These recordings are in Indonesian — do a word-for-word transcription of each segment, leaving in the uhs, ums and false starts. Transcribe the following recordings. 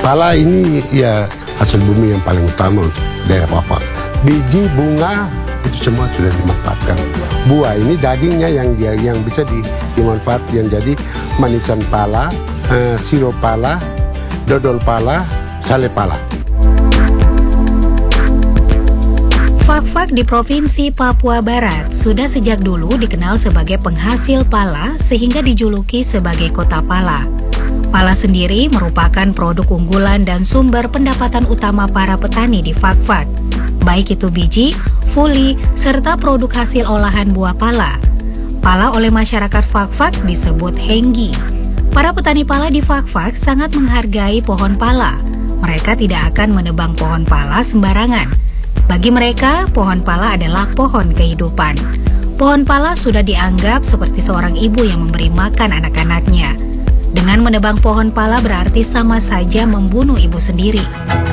Pala ini ya hasil bumi yang paling utama untuk daerah Fak-Fak. Biji, bunga itu semua sudah dimanfaatkan. Buah ini dagingnya yang dia yang bisa di, dimanfaatkan, yang jadi manisan pala, eh, sirup pala, dodol pala, sale pala. Fak-Fak di Provinsi Papua Barat sudah sejak dulu dikenal sebagai penghasil pala sehingga dijuluki sebagai kota pala. Pala sendiri merupakan produk unggulan dan sumber pendapatan utama para petani di Fak-Fak, baik itu biji, fuli, serta produk hasil olahan buah pala. Pala oleh masyarakat Fak-Fak disebut henggi. Para petani pala di Fak-Fak sangat menghargai pohon pala. Mereka tidak akan menebang pohon pala sembarangan. Bagi mereka, pohon pala adalah pohon kehidupan. Pohon pala sudah dianggap seperti seorang ibu yang memberi makan anak-anaknya. Dengan menebang pohon pala berarti sama saja membunuh ibu sendiri.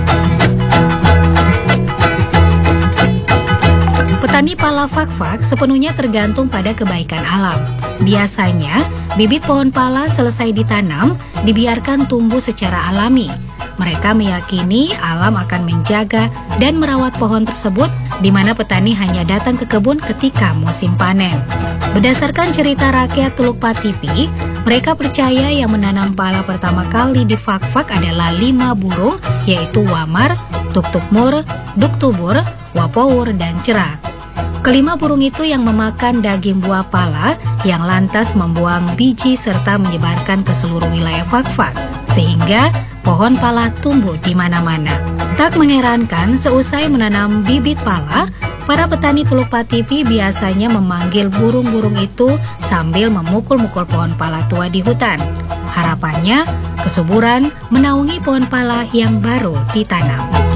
Petani pala Fak-Fak sepenuhnya tergantung pada kebaikan alam. Biasanya, bibit pohon pala selesai ditanam, dibiarkan tumbuh secara alami. Mereka meyakini alam akan menjaga dan merawat pohon tersebut, di mana petani hanya datang ke kebun ketika musim panen. Berdasarkan cerita rakyat Teluk Patipi, mereka percaya yang menanam pala pertama kali di Fak-Fak adalah lima burung, yaitu Wamar, Tuktukmur, Duktubur, Wapour, dan Cerah. Kelima burung itu yang memakan daging buah pala yang lantas membuang biji serta menyebarkan ke seluruh wilayah Fak-Fak, sehingga pohon pala tumbuh di mana-mana. Tak mengherankan, seusai menanam bibit pala, para petani Teluk Patipi biasanya memanggil burung-burung itu sambil memukul-mukul pohon pala tua di hutan. Harapannya, kesuburan menaungi pohon pala yang baru ditanam.